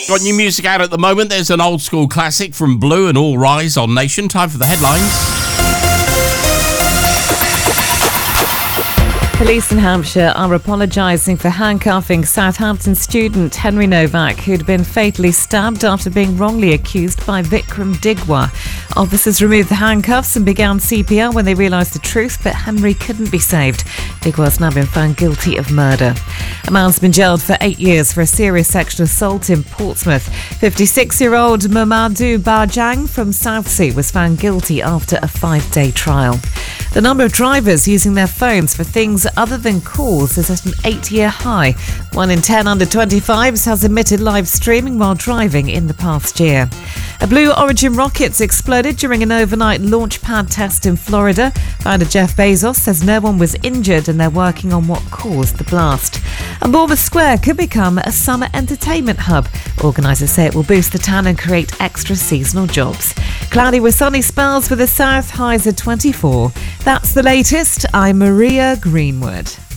Got new music out at the moment. There's an old school classic from Blue and All Rise on Nation. Time for the headlines. Police in Hampshire are apologising for handcuffing Southampton student Henry Novak, who'd been fatally stabbed after being wrongly accused by Vikram Digwa. Officers removed the handcuffs and began CPR when they realised the truth, but Henry couldn't be saved. Digwa's now been found guilty of murder. A man's been jailed for 8 years for a serious sexual assault in Portsmouth. 56-year-old Mamadou Bajang from Southsea was found guilty after a 5-day trial. The number of drivers using their phones for things other than calls is at an 8-year high. 1 in 10 under 25s has omitted live streaming while driving in the past year. A Blue Origin rocket exploded during an overnight launch pad test in Florida. Founder Jeff Bezos says no one was injured and they're working on what caused the blast. And Bournemouth Square could become a summer entertainment hub. Organisers say it will boost the town and create extra seasonal jobs. Cloudy with sunny spells with the south, highs at 24. That's the latest. I'm Maria Greenwood.